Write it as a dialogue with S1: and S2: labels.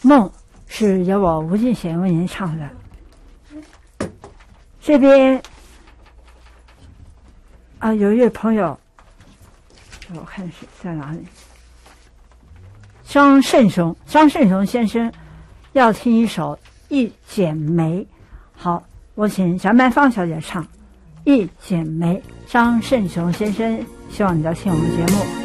S1: 梦是由我吴俊贤为您唱的。这边有一位朋友，我看是在哪里？张胜雄先生要听一首《一剪梅》。好，我请蒋曼芳小姐唱《一剪梅》。张胜雄先生，希望你在听我们节目。